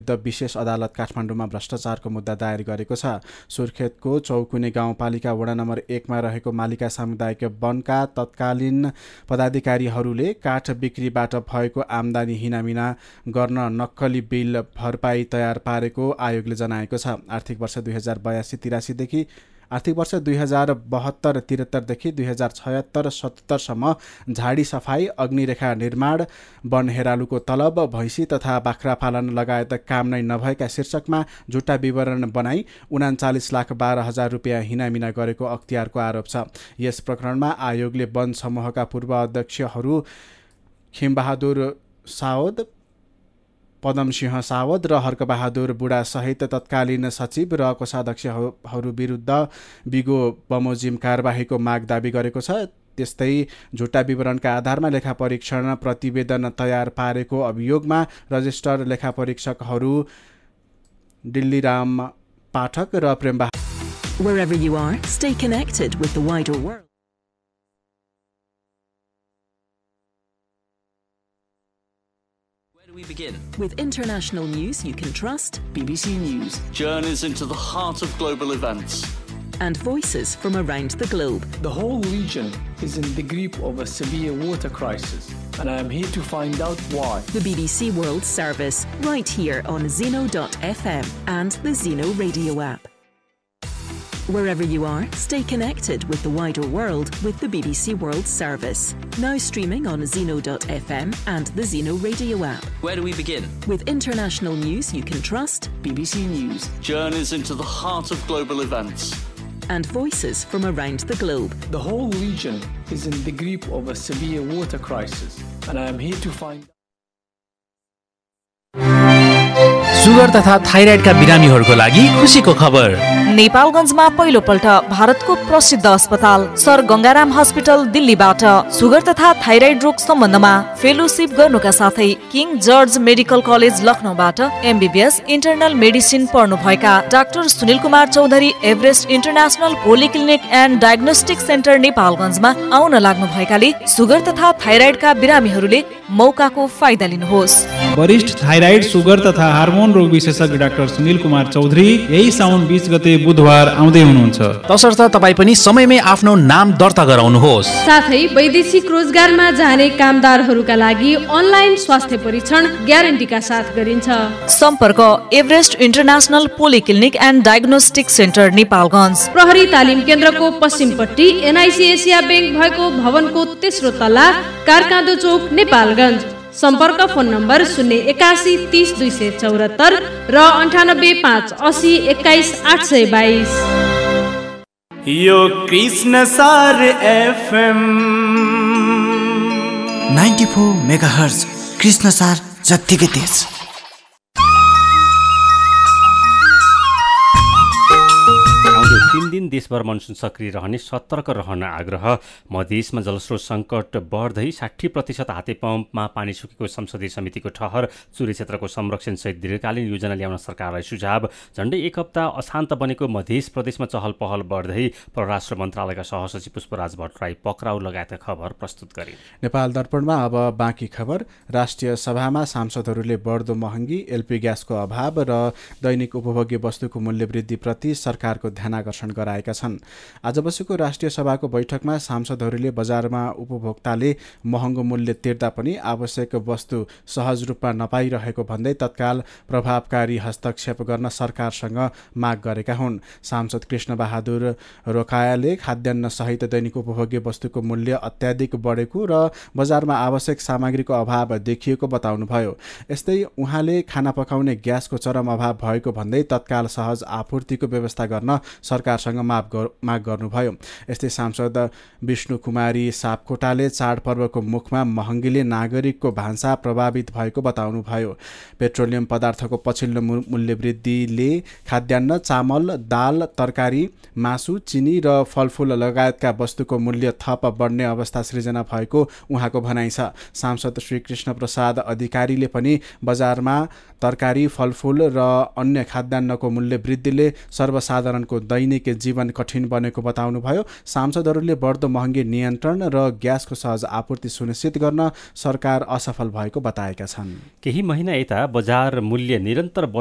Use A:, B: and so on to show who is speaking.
A: विशेष अदालत काठमाडौँमा भ्रष्टाचारको मुद्दा दायर गरेको छ। सुर्खेतको चौकुने गाउँपालिका वडा नम्बर 1 मा रहेको मालिका सामुदायिक वनका तत्कालीन पदाधिकारीहरूले काठ बिक्रीबाट भएको आम्दानी हिनामिना गर्न नक्कली बिल भरपाई तयार पारेको आयोगले जनाएको छ। आर्थिक वर्ष 2082-83 देखि आर्थिक वर्ष 2072-73 देखि 2076-77 सम्म झाडी सफाई, अग्निरेखा निर्माण, वन हेरालुको तलब, भैँसी तथा बाख्रा पालन लगायत काम नै नभएका शीर्षकमा झुट्टा विवरण बनाई 39,12,000 रुपियाँ हिनामिना गरेको अख्तियारको आरोप छ। यस प्रकरणमा आयोगले वन समूहका पूर्व अध्यक्षहरू खिमबहादुर सावद, पदमसिंह सावद र हर्कबहादुर बुढा सहित तत्कालीन सचिव र कोषाध्यक्षहरू विरुद्ध बिगो बमोजिम कारबाहीको माग दाबी गरेको छ। त्यस्तै झुट्टा विवरणका आधारमा लेखापरीक्षण प्रतिवेदन तयार पारेको अभियोगमा रजिस्टर लेखापरीक्षकहरू दिल्लीराम पाठक र Prem Bahadur.
B: Wherever you are, stay connected with the wider world.
C: We begin
B: with international news you can trust,
C: BBC News, journeys into the heart of global events,
B: and voices from around the globe.
D: The whole region is in the grip of a severe water crisis, and I am here to find out why.
B: The BBC World Service, right here on Zeno.fm and the Zeno radio app. Wherever you are, stay connected with the wider world with the BBC World Service. Now streaming on Zeno.fm and the Zeno radio app.
C: Where do we begin?
B: With international news you can trust,
C: BBC News, journeys into the heart of global events,
B: and voices from around the globe.
D: The whole region is in the grip of a severe water crisis, and I am here to find.
E: Sugar तथा थाइराइडका बिरामीहरूको लागि खुसीको खबर।
F: नेपालगञ्जमा पहिलोपल्ट भारतको प्रसिद्ध अस्पताल sir Gangaram hospital दिल्लीबाट sugar तथा थाइराइड रोग सम्बन्धमा फेलोशिप गर्नुका साथै king George medical college लखनऊबाट MBBS internal medicine पढ्नुभएका doctor Sunil Kumar Chaudhary Everest international polyclinic and diagnostic centre नेपालगञ्जमा आउन लाग्नु भएकाले सुगर तथा थाइराइडका बिरामीहरूले मौकाको फाइदा लिनुहोस्।
G: वरिष्ठ थाइराइड, सुगर तथा हार्मोन रोग विशेषज्ञ डाक्टर सुनिल कुमार चौधरी यही साउन 20 गते बुधबार आउँदै हुनुहुन्छ।
E: तसर्थ तपाईँ पनि समयमै आफ्नो नाम दर्ता गराउनुहोस्।
H: साथै वैदेशिक रोजगारमा जाने कामदारहरूका लागि अनलाइन स्वास्थ्य परीक्षण ग्यारेन्टीका साथ गरिन्छ।
F: सम्पर्क Everest international polyclinic and diagnostic centre Nepalgunj,
H: प्रहरी तालिम केन्द्रको पश्चिमपट्टि NIC एसिया बैंक भएको भवनको तेस्रो तल्ला, कारकाँदो चौक, नेपालगञ्ज। सम्पर्क फोन नम्बर 081 30 274 र 98 5 80 21 822।
I: यो कृष्ण सार FM
J: 94 मेगाहर्ज कृष्ण सार जत्तिकै तेज।
K: तीन दिन देशभर मनसुन सक्रिय रहने, सतर्क रहन आग्रह। मधेसमा जलस्रोत सङ्कट बढ्दै 60% हाते पम्पमा पानी सुकेको संसदीय समितिको ठहर। चुरे क्षेत्रको संरक्षणसहित दीर्घकालीन योजना ल्याउन सरकारलाई सुझाव। झण्डै एक हप्ता अशान्त बनेको मधेस प्रदेशमा चहल पहल बढ्दै परराष्ट्र मन्त्रालयका सहसचिव पुष्पराज भट्टराई पक्राउ लगायतका खबर प्रस्तुत गरे।
A: नेपाल दर्पणमा अब बाँकी खबर। राष्ट्रिय सभामा सांसदहरूले बढ्दो महँगी, LP ग्यासको अभाव र दैनिक उपभोग्य वस्तुको मूल्यवृद्धिप्रति सरकारको ध्यानाकर्षण गराएका छन्। आज बसेको राष्ट्रिय सभाको बैठकमा सांसदहरूले बजारमा उपभोक्ताले महँगो मूल्य तिर्दा पनि आवश्यक वस्तु सहज रूपमा नपाइरहेको भन्दै तत्काल प्रभावकारी हस्तक्षेप गर्न सरकारसँग माग गरेका हुन्। सांसद कृष्ण बहादुर रोकायाले खाद्यान्न सहित दैनिक उपभोग्य वस्तुको मूल्य अत्याधिक बढेको र बजारमा आवश्यक सामग्रीको अभाव देखिएको बताउनुभयो। यस्तै उहाँले खाना पकाउने ग्यासको चरम अभाव भएको भन्दै तत्काल सहज आपूर्तिको व्यवस्था गर्न सरकारसँग माग गर्नुभयो। यस्तै सांसद विष्णु कुमारी सापकोटाले चाडपर्वको मुखमा महँगीले नागरिकको भान्सा प्रभावित भएको बताउनुभयो। पेट्रोलियम पदार्थको पछिल्लो मूल्यवृद्धिले खाद्यान्न, चामल, दाल, तरकारी, मासु, चिनी र फलफुल लगायतका वस्तुको मूल्य थप बढ्ने अवस्था सृजना भएको उहाँको भनाइ छ। सांसद श्री कृष्ण प्रसाद अधिकारीले पनि बजारमा तरकारी, फलफुल र अन्य खाद्यान्नको मूल्य वृद्धिले सर्वसाधारणको दैनिक जीवन कठिन बनेको बताउनुभयो। सांसदहरूले बढ्दो महँगी नियन्त्रण र ग्यासको सहज आपूर्ति सुनिश्चित गर्न सरकार असफल भएको बताएका छन्।
K: केही महिना यता बजार मूल्य निरन्तर